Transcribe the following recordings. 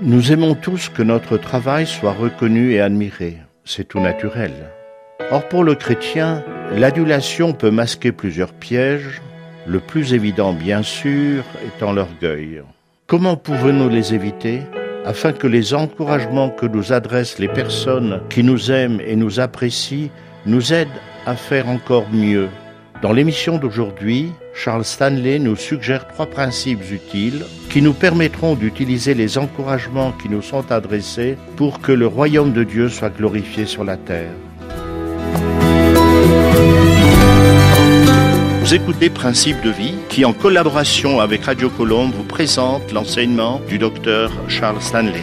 Nous aimons tous que notre travail soit reconnu et admiré. C'est tout naturel. Or, pour le chrétien, l'adulation peut masquer plusieurs pièges, le plus évident, bien sûr, étant l'orgueil. Comment pouvons-nous les éviter afin que les encouragements que nous adressent les personnes qui nous aiment et nous apprécient nous aident à faire encore mieux? Dans l'émission d'aujourd'hui, Charles Stanley nous suggère 3 principes utiles qui nous permettront d'utiliser les encouragements qui nous sont adressés pour que le royaume de Dieu soit glorifié sur la terre. Vous écoutez Principes de vie qui, en collaboration avec Radio Colombe, vous présente l'enseignement du docteur Charles Stanley.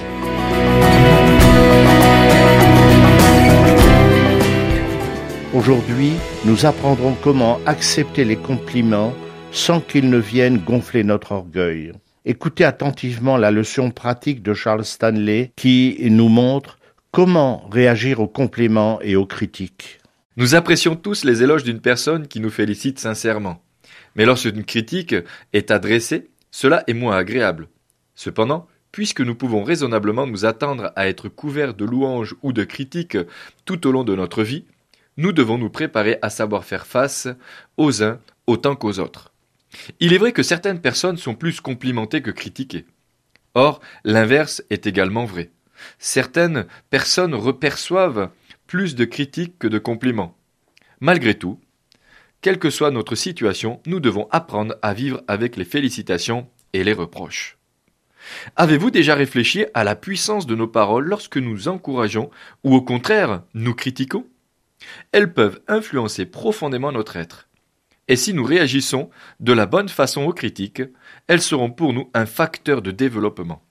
Aujourd'hui, nous apprendrons comment accepter les compliments sans qu'ils ne viennent gonfler notre orgueil. Écoutez attentivement la leçon pratique de Charles Stanley qui nous montre comment réagir aux compliments et aux critiques. Nous apprécions tous les éloges d'une personne qui nous félicite sincèrement. Mais lorsqu'une critique est adressée, cela est moins agréable. Cependant, puisque nous pouvons raisonnablement nous attendre à être couverts de louanges ou de critiques tout au long de notre vie, nous devons nous préparer à savoir faire face aux uns autant qu'aux autres. Il est vrai que certaines personnes sont plus complimentées que critiquées. Or, l'inverse est également vrai. Certaines personnes reperçoivent plus de critiques que de compliments. Malgré tout, quelle que soit notre situation, nous devons apprendre à vivre avec les félicitations et les reproches. Avez-vous déjà réfléchi à la puissance de nos paroles lorsque nous encourageons ou au contraire, nous critiquons ? Elles peuvent influencer profondément notre être. Et si nous réagissons de la bonne façon aux critiques, elles seront pour nous un facteur de développement.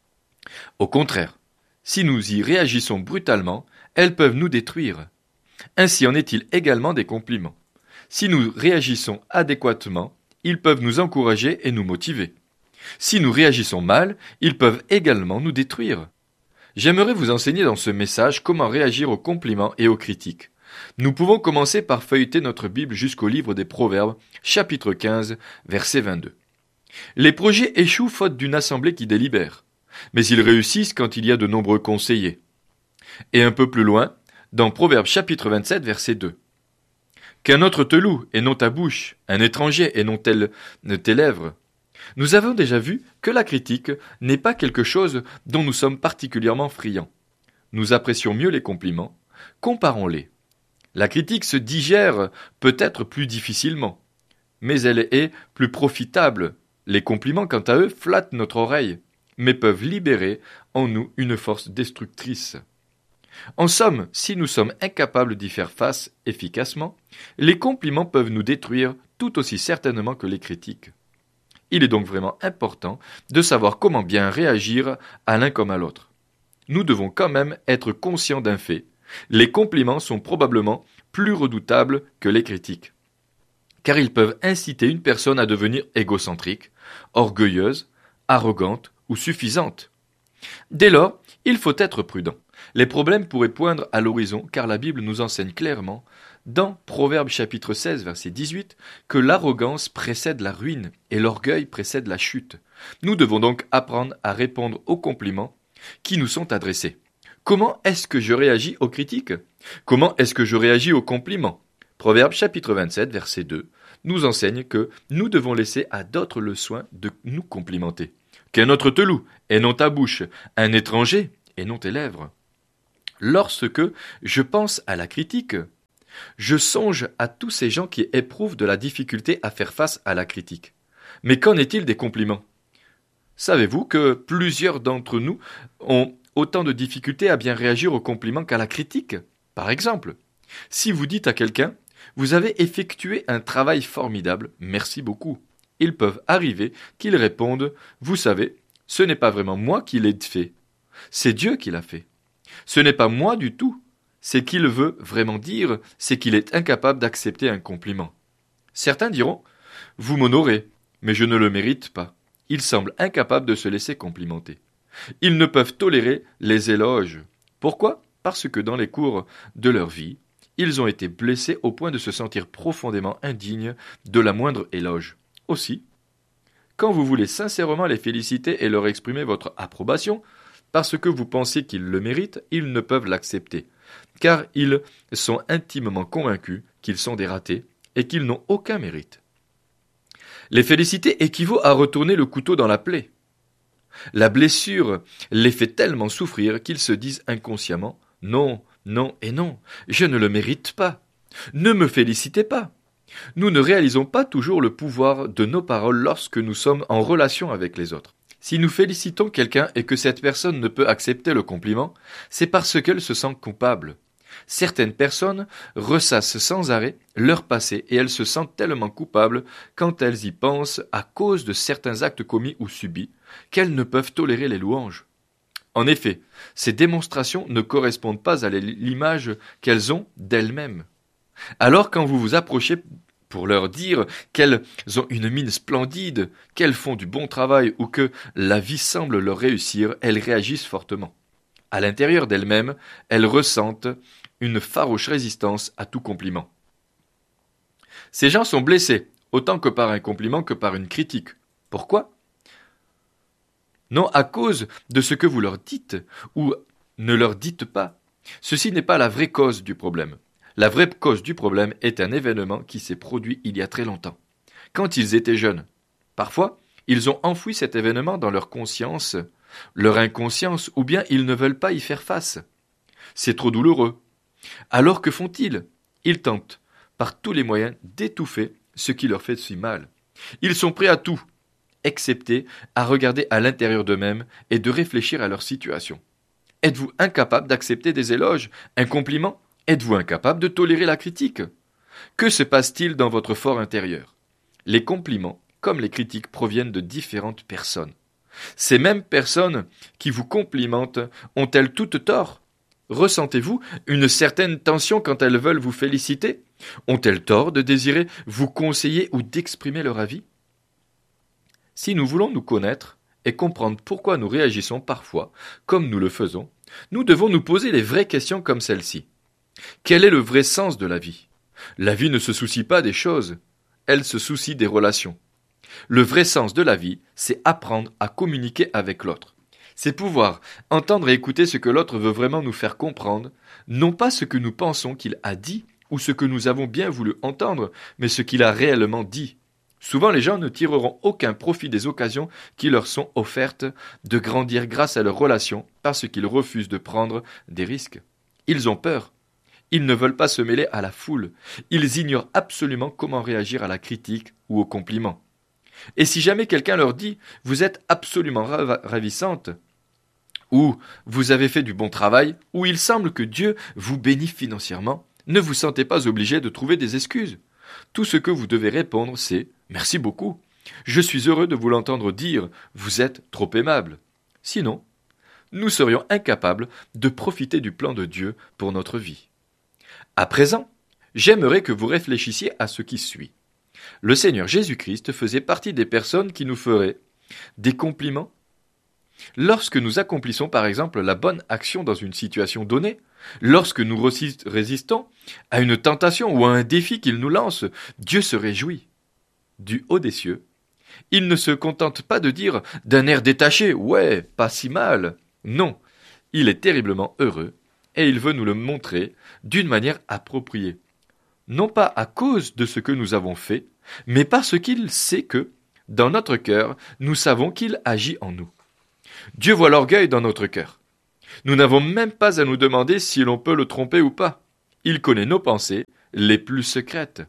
Au contraire, si nous y réagissons brutalement, elles peuvent nous détruire. Ainsi en est-il également des compliments. Si nous réagissons adéquatement, ils peuvent nous encourager et nous motiver. Si nous réagissons mal, ils peuvent également nous détruire. J'aimerais vous enseigner dans ce message comment réagir aux compliments et aux critiques. Nous pouvons commencer par feuilleter notre Bible jusqu'au livre des Proverbes, chapitre 15, verset 22. Les projets échouent faute d'une assemblée qui délibère, mais ils réussissent quand il y a de nombreux conseillers. Et un peu plus loin, dans Proverbes chapitre 27, verset 2. Qu'un autre te loue et non ta bouche, un étranger et non tes lèvres. Nous avons déjà vu que la critique n'est pas quelque chose dont nous sommes particulièrement friands. Nous apprécions mieux les compliments. Comparons-les. La critique se digère peut-être plus difficilement, mais elle est plus profitable. Les compliments, quant à eux, flattent notre oreille, mais peuvent libérer en nous une force destructrice. En somme, si nous sommes incapables d'y faire face efficacement, les compliments peuvent nous détruire tout aussi certainement que les critiques. Il est donc vraiment important de savoir comment bien réagir à l'un comme à l'autre. Nous devons quand même être conscients d'un fait. Les compliments sont probablement plus redoutables que les critiques, car ils peuvent inciter une personne à devenir égocentrique, orgueilleuse, arrogante ou suffisante. Dès lors, il faut être prudent. Les problèmes pourraient poindre à l'horizon, car la Bible nous enseigne clairement, dans Proverbes chapitre 16, verset 18, que l'arrogance précède la ruine et l'orgueil précède la chute. Nous devons donc apprendre à répondre aux compliments qui nous sont adressés. Comment est-ce que je réagis aux critiques ? Comment est-ce que je réagis aux compliments ? Proverbes chapitre 27, verset 2, nous enseigne que nous devons laisser à d'autres le soin de nous complimenter. Qu'un autre te loue, et non ta bouche, un étranger, et non tes lèvres. Lorsque je pense à la critique, je songe à tous ces gens qui éprouvent de la difficulté à faire face à la critique. Mais qu'en est-il des compliments ? Savez-vous que plusieurs d'entre nous ont autant de difficultés à bien réagir aux compliments qu'à la critique ? Par exemple, si vous dites à quelqu'un « Vous avez effectué un travail formidable, merci beaucoup », ils peuvent arriver qu'ils répondent « Vous savez, ce n'est pas vraiment moi qui l'ai fait, c'est Dieu qui l'a fait. Ce n'est pas moi du tout. Ce qu'il veut vraiment dire, c'est qu'il est incapable d'accepter un compliment. » Certains diront « Vous m'honorez, mais je ne le mérite pas. » Ils semblent incapables de se laisser complimenter. Ils ne peuvent tolérer les éloges. Pourquoi ? Parce que dans les cours de leur vie, ils ont été blessés au point de se sentir profondément indignes de la moindre éloge. Aussi, quand vous voulez sincèrement les féliciter et leur exprimer votre approbation, parce que vous pensez qu'ils le méritent, ils ne peuvent l'accepter, car ils sont intimement convaincus qu'ils sont des ratés et qu'ils n'ont aucun mérite. Les féliciter équivaut à retourner le couteau dans la plaie. La blessure les fait tellement souffrir qu'ils se disent inconsciemment « Non, non et non, je ne le mérite pas. Ne me félicitez pas. » Nous ne réalisons pas toujours le pouvoir de nos paroles lorsque nous sommes en relation avec les autres. Si nous félicitons quelqu'un et que cette personne ne peut accepter le compliment, c'est parce qu'elle se sent coupable. Certaines personnes ressassent sans arrêt leur passé et elles se sentent tellement coupables quand elles y pensent à cause de certains actes commis ou subis qu'elles ne peuvent tolérer les louanges. En effet, ces démonstrations ne correspondent pas à l'image qu'elles ont d'elles-mêmes. Alors quand vous vous approchez pour leur dire qu'elles ont une mine splendide, qu'elles font du bon travail ou que la vie semble leur réussir, elles réagissent fortement. À l'intérieur d'elles-mêmes, elles ressentent une farouche résistance à tout compliment. Ces gens sont blessés, autant que par un compliment que par une critique. Pourquoi ? Non à cause de ce que vous leur dites ou ne leur dites pas. Ceci n'est pas la vraie cause du problème. La vraie cause du problème est un événement qui s'est produit il y a très longtemps, quand ils étaient jeunes. Parfois, ils ont enfoui cet événement dans leur conscience, leur inconscience, ou bien ils ne veulent pas y faire face. C'est trop douloureux. Alors que font-ils ? Ils tentent, par tous les moyens, d'étouffer ce qui leur fait si mal. Ils sont prêts à tout, excepté à regarder à l'intérieur d'eux-mêmes et de réfléchir à leur situation. Êtes-vous incapable d'accepter des éloges, un compliment ? Êtes-vous incapable de tolérer la critique ? Que se passe-t-il dans votre fort intérieur ? Les compliments, comme les critiques, proviennent de différentes personnes. Ces mêmes personnes qui vous complimentent ont-elles toutes tort ? Ressentez-vous une certaine tension quand elles veulent vous féliciter ? Ont-elles tort de désirer vous conseiller ou d'exprimer leur avis ? Si nous voulons nous connaître et comprendre pourquoi nous réagissons parfois comme nous le faisons, nous devons nous poser les vraies questions comme celle-ci. Quel est le vrai sens de la vie ? La vie ne se soucie pas des choses, elle se soucie des relations. Le vrai sens de la vie, c'est apprendre à communiquer avec l'autre. C'est pouvoir entendre et écouter ce que l'autre veut vraiment nous faire comprendre, non pas ce que nous pensons qu'il a dit ou ce que nous avons bien voulu entendre, mais ce qu'il a réellement dit. Souvent, les gens ne tireront aucun profit des occasions qui leur sont offertes de grandir grâce à leurs relations parce qu'ils refusent de prendre des risques. Ils ont peur. Ils ne veulent pas se mêler à la foule. Ils ignorent absolument comment réagir à la critique ou au compliment. Et si jamais quelqu'un leur dit « vous êtes absolument ravissante » ou « vous avez fait du bon travail » ou « il semble que Dieu vous bénit financièrement », ne vous sentez pas obligé de trouver des excuses. Tout ce que vous devez répondre, c'est « merci beaucoup. Je suis heureux de vous l'entendre dire, vous êtes trop aimable. » Sinon, nous serions incapables de profiter du plan de Dieu pour notre vie. À présent, j'aimerais que vous réfléchissiez à ce qui suit. Le Seigneur Jésus-Christ faisait partie des personnes qui nous feraient des compliments. Lorsque nous accomplissons par exemple la bonne action dans une situation donnée, lorsque nous résistons à une tentation ou à un défi qu'il nous lance, Dieu se réjouit. Du haut des cieux, il ne se contente pas de dire d'un air détaché « ouais, pas si mal ». Non, il est terriblement heureux et il veut nous le montrer d'une manière appropriée. Non pas à cause de ce que nous avons fait, mais parce qu'il sait que, dans notre cœur, nous savons qu'il agit en nous. Dieu voit l'orgueil dans notre cœur. Nous n'avons même pas à nous demander si l'on peut le tromper ou pas. Il connaît nos pensées les plus secrètes.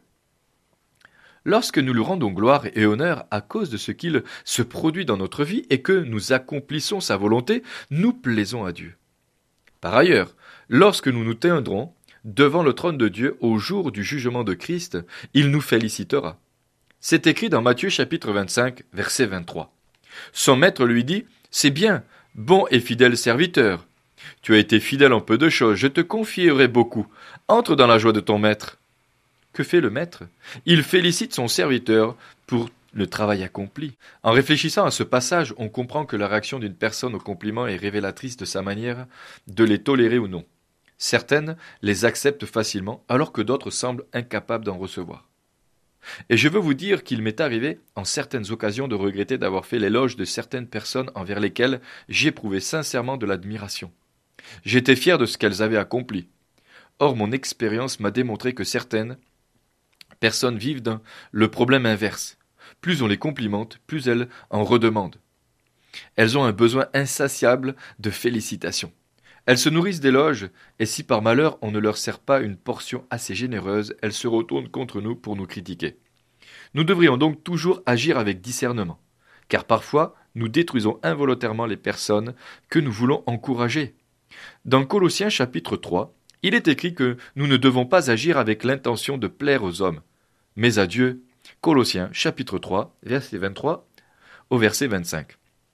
Lorsque nous lui rendons gloire et honneur à cause de ce qu'il se produit dans notre vie et que nous accomplissons sa volonté, nous plaisons à Dieu. Par ailleurs, lorsque nous nous tiendrons devant le trône de Dieu au jour du jugement de Christ, il nous félicitera. C'est écrit dans Matthieu chapitre 25, verset 23. Son maître lui dit « C'est bien, bon et fidèle serviteur. Tu as été fidèle en peu de choses, je te confierai beaucoup. Entre dans la joie de ton maître. » Que fait le maître ? Il félicite son serviteur pour le travail accompli. En réfléchissant à ce passage, on comprend que la réaction d'une personne au compliment est révélatrice de sa manière de les tolérer ou non. Certaines les acceptent facilement, alors que d'autres semblent incapables d'en recevoir. Et je veux vous dire qu'il m'est arrivé en certaines occasions de regretter d'avoir fait l'éloge de certaines personnes envers lesquelles j'éprouvais sincèrement de l'admiration. J'étais fier de ce qu'elles avaient accompli. Or mon expérience m'a démontré que certaines personnes vivent le problème inverse. Plus on les complimente, plus elles en redemandent. Elles ont un besoin insatiable de félicitations. Elles se nourrissent d'éloges, et si par malheur on ne leur sert pas une portion assez généreuse, elles se retournent contre nous pour nous critiquer. Nous devrions donc toujours agir avec discernement, car parfois nous détruisons involontairement les personnes que nous voulons encourager. Dans Colossiens chapitre 3, il est écrit que nous ne devons pas agir avec l'intention de plaire aux hommes, mais à Dieu. Colossiens chapitre 3, verset 23 au verset 25.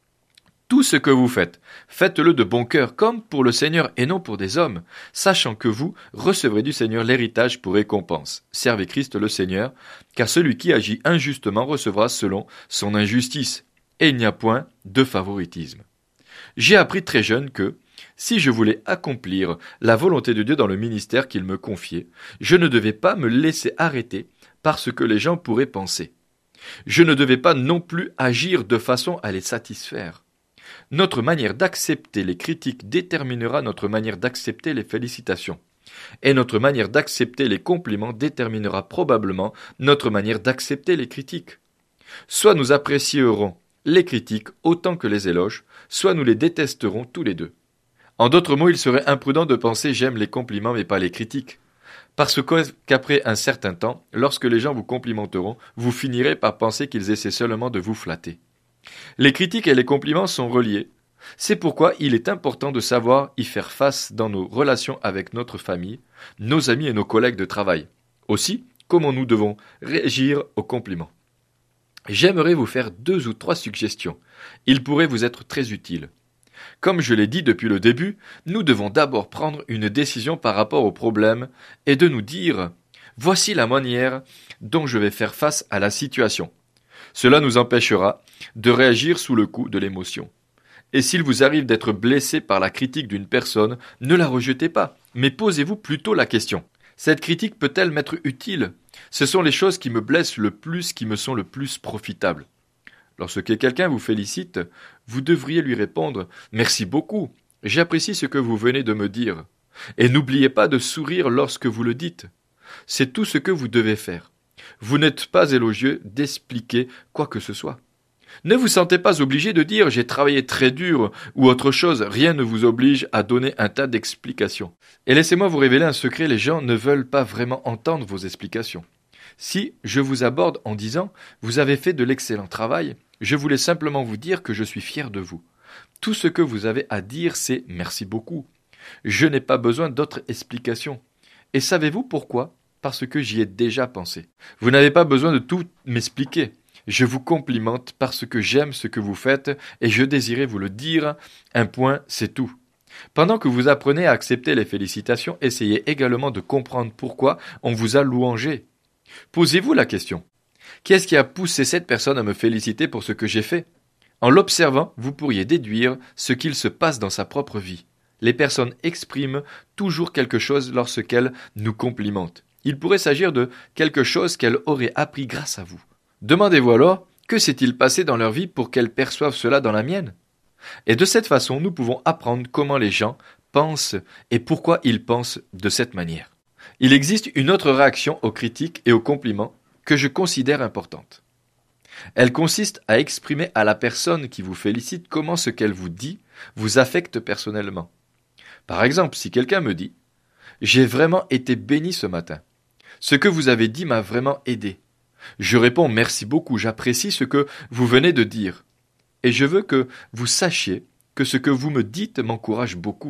Tout ce que vous faites, faites-le de bon cœur, comme pour le Seigneur et non pour des hommes, sachant que vous recevrez du Seigneur l'héritage pour récompense. Servez Christ le Seigneur, car celui qui agit injustement recevra selon son injustice, et il n'y a point de favoritisme. J'ai appris très jeune que, si je voulais accomplir la volonté de Dieu dans le ministère qu'il me confiait, je ne devais pas me laisser arrêter par ce que les gens pourraient penser. Je ne devais pas non plus agir de façon à les satisfaire. Notre manière d'accepter les critiques déterminera notre manière d'accepter les félicitations. Et notre manière d'accepter les compliments déterminera probablement notre manière d'accepter les critiques. Soit nous apprécierons les critiques autant que les éloges, soit nous les détesterons tous les deux. En d'autres mots, il serait imprudent de penser j'aime les compliments mais pas les critiques. Parce qu'après un certain temps, lorsque les gens vous complimenteront, vous finirez par penser qu'ils essaient seulement de vous flatter. Les critiques et les compliments sont reliés. C'est pourquoi il est important de savoir y faire face dans nos relations avec notre famille, nos amis et nos collègues de travail. Aussi, comment nous devons réagir aux compliments. J'aimerais vous faire 2 ou 3 suggestions. Ils pourraient vous être très utiles. Comme je l'ai dit depuis le début, nous devons d'abord prendre une décision par rapport au problème et de nous dire « Voici la manière dont je vais faire face à la situation ». Cela nous empêchera de réagir sous le coup de l'émotion. Et s'il vous arrive d'être blessé par la critique d'une personne, ne la rejetez pas, mais posez-vous plutôt la question. Cette critique peut-elle m'être utile ? Ce sont les choses qui me blessent le plus qui me sont le plus profitables. Lorsque quelqu'un vous félicite, vous devriez lui répondre « Merci beaucoup, j'apprécie ce que vous venez de me dire. » Et n'oubliez pas de sourire lorsque vous le dites. C'est tout ce que vous devez faire. Vous n'êtes pas élogieux d'expliquer quoi que ce soit. Ne vous sentez pas obligé de dire « j'ai travaillé très dur » ou autre chose, rien ne vous oblige à donner un tas d'explications. Et laissez-moi vous révéler un secret, les gens ne veulent pas vraiment entendre vos explications. Si je vous aborde en disant « vous avez fait de l'excellent travail », je voulais simplement vous dire que je suis fier de vous. Tout ce que vous avez à dire, c'est « merci beaucoup ». Je n'ai pas besoin d'autres explications. Et savez-vous pourquoi ? Parce que j'y ai déjà pensé. Vous n'avez pas besoin de tout m'expliquer. Je vous complimente parce que j'aime ce que vous faites et je désirais vous le dire. Un point, c'est tout. Pendant que vous apprenez à accepter les félicitations, essayez également de comprendre pourquoi on vous a louangé. Posez-vous la question. Qu'est-ce qui a poussé cette personne à me féliciter pour ce que j'ai fait ? En l'observant, vous pourriez déduire ce qu'il se passe dans sa propre vie. Les personnes expriment toujours quelque chose lorsqu'elles nous complimentent. Il pourrait s'agir de quelque chose qu'elles auraient appris grâce à vous. Demandez-vous alors, que s'est-il passé dans leur vie pour qu'elles perçoivent cela dans la mienne ? Et de cette façon, nous pouvons apprendre comment les gens pensent et pourquoi ils pensent de cette manière. Il existe une autre réaction aux critiques et aux compliments que je considère importante. Elle consiste à exprimer à la personne qui vous félicite comment ce qu'elle vous dit vous affecte personnellement. Par exemple, si quelqu'un me dit « J'ai vraiment été béni ce matin. Ce que vous avez dit m'a vraiment aidé. » Je réponds « Merci beaucoup, j'apprécie ce que vous venez de dire. » Et je veux que vous sachiez que ce que vous me dites m'encourage beaucoup.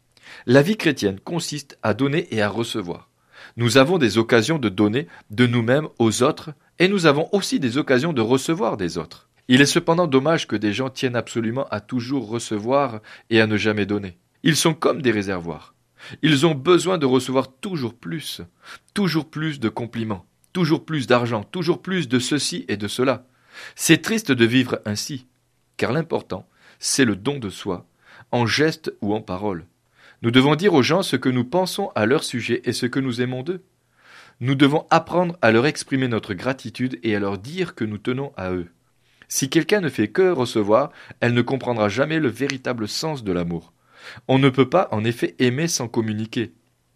La vie chrétienne consiste à donner et à recevoir. Nous avons des occasions de donner de nous-mêmes aux autres et nous avons aussi des occasions de recevoir des autres. Il est cependant dommage que des gens tiennent absolument à toujours recevoir et à ne jamais donner. Ils sont comme des réservoirs. Ils ont besoin de recevoir toujours plus de compliments, toujours plus d'argent, toujours plus de ceci et de cela. C'est triste de vivre ainsi, car l'important, c'est le don de soi, en geste ou en parole. Nous devons dire aux gens ce que nous pensons à leur sujet et ce que nous aimons d'eux. Nous devons apprendre à leur exprimer notre gratitude et à leur dire que nous tenons à eux. Si quelqu'un ne fait que recevoir, elle ne comprendra jamais le véritable sens de l'amour. On ne peut pas, en effet, aimer sans communiquer.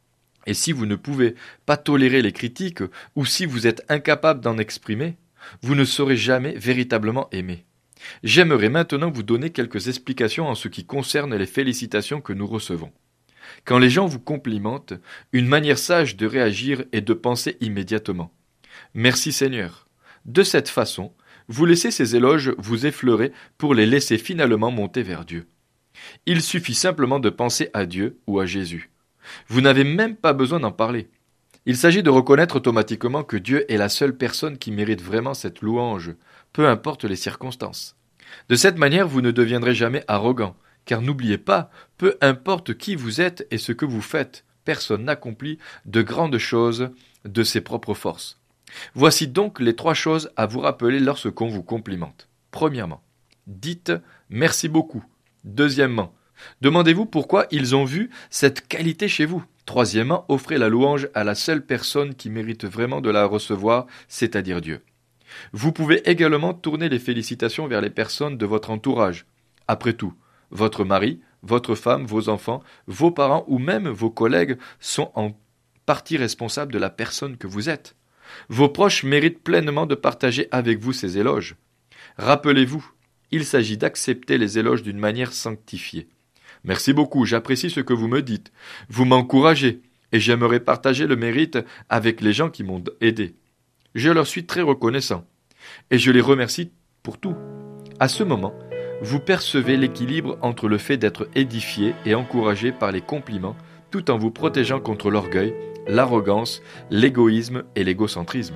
Et si vous ne pouvez pas tolérer les critiques, ou si vous êtes incapable d'en exprimer, vous ne saurez jamais véritablement aimer. J'aimerais maintenant vous donner quelques explications en ce qui concerne les félicitations que nous recevons. Quand les gens vous complimentent, une manière sage de réagir est de penser immédiatement « Merci Seigneur ». De cette façon, vous laissez ces éloges vous effleurer pour les laisser finalement monter vers Dieu. Il suffit simplement de penser à Dieu ou à Jésus. Vous n'avez même pas besoin d'en parler. Il s'agit de reconnaître automatiquement que Dieu est la seule personne qui mérite vraiment cette louange, peu importe les circonstances. De cette manière, vous ne deviendrez jamais arrogant, car n'oubliez pas, peu importe qui vous êtes et ce que vous faites, personne n'accomplit de grandes choses de ses propres forces. Voici donc les 3 choses à vous rappeler lorsqu'on vous complimente. Premièrement, dites « merci beaucoup ». Deuxièmement, demandez-vous pourquoi ils ont vu cette qualité chez vous. Troisièmement, offrez la louange à la seule personne qui mérite vraiment de la recevoir, c'est-à-dire Dieu. Vous pouvez également tourner les félicitations vers les personnes de votre entourage. Après tout, votre mari, votre femme, vos enfants, vos parents ou même vos collègues sont en partie responsables de la personne que vous êtes. Vos proches méritent pleinement de partager avec vous ces éloges. Rappelez-vous, il s'agit d'accepter les éloges d'une manière sanctifiée. Merci beaucoup, j'apprécie ce que vous me dites. Vous m'encouragez et j'aimerais partager le mérite avec les gens qui m'ont aidé. Je leur suis très reconnaissant et je les remercie pour tout. À ce moment, vous percevez l'équilibre entre le fait d'être édifié et encouragé par les compliments tout en vous protégeant contre l'orgueil, l'arrogance, l'égoïsme et l'égocentrisme.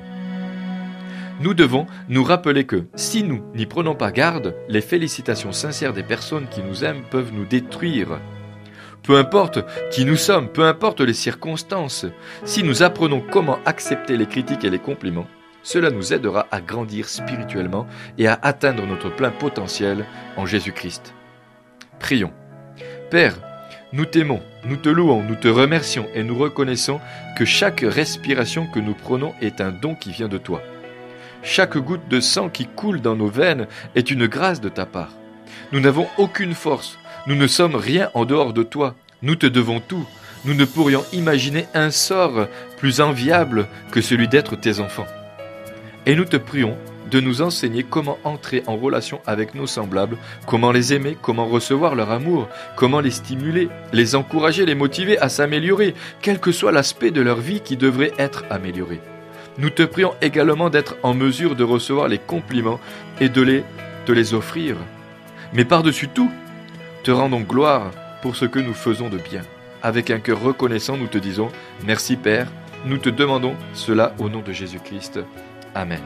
Nous devons nous rappeler que, si nous n'y prenons pas garde, les félicitations sincères des personnes qui nous aiment peuvent nous détruire. Peu importe qui nous sommes, peu importe les circonstances, si nous apprenons comment accepter les critiques et les compliments, cela nous aidera à grandir spirituellement et à atteindre notre plein potentiel en Jésus-Christ. Prions. Père, nous t'aimons, nous te louons, nous te remercions et nous reconnaissons que chaque respiration que nous prenons est un don qui vient de toi. Chaque goutte de sang qui coule dans nos veines est une grâce de ta part. Nous n'avons aucune force, nous ne sommes rien en dehors de toi, nous te devons tout. Nous ne pourrions imaginer un sort plus enviable que celui d'être tes enfants. Et nous te prions de nous enseigner comment entrer en relation avec nos semblables, comment les aimer, comment recevoir leur amour, comment les stimuler, les encourager, les motiver à s'améliorer, quel que soit l'aspect de leur vie qui devrait être amélioré. Nous te prions également d'être en mesure de recevoir les compliments et de te les offrir. Mais par-dessus tout, te rendons gloire pour ce que nous faisons de bien. Avec un cœur reconnaissant, nous te disons « Merci Père ». Nous te demandons cela au nom de Jésus-Christ. Amen.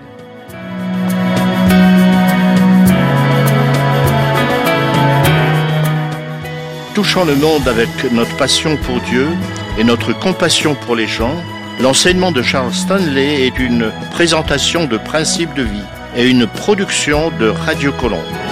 Touchant le monde avec notre passion pour Dieu et notre compassion pour les gens, l'enseignement de Charles Stanley est une présentation de principes de vie et une production de Radio Colombe.